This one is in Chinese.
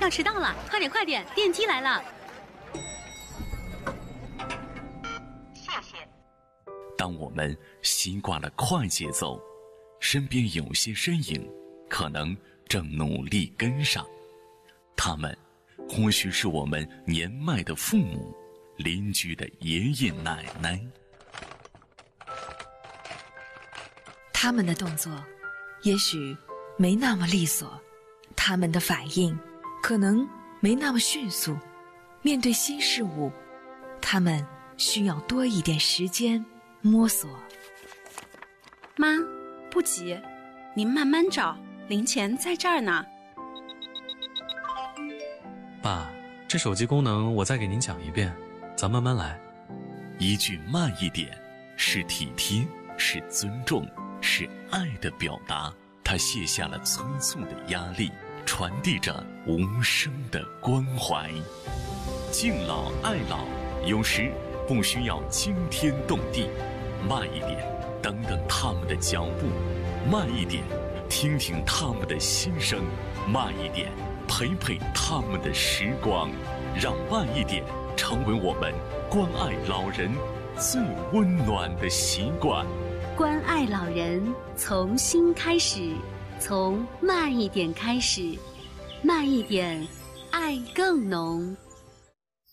要迟到了，快点快点，电梯来了。 谢谢。 当我们习惯了快节奏，身边有些身影可能正努力跟上，他们或许是我们年迈的父母、邻居的爷爷奶奶。 他们的动作也许没那么利索，他们的反应可能没那么迅速，面对新事物，他们需要多一点时间摸索。 妈，不急，您慢慢找，零钱在这儿呢。 爸，这手机功能我再给您讲一遍，咱慢慢来。 一句慢一点，是体贴，是尊重，是爱的表达。他卸下了催促的压力，传递着无声的关怀。敬老爱老，有时不需要惊天动地，慢一点，等等他们的脚步；慢一点，听听他们的心声；慢一点，陪陪他们的时光。让慢一点成为我们关爱老人最温暖的习惯。 关爱老人从心开始，从慢一点开始，慢一点，爱更浓。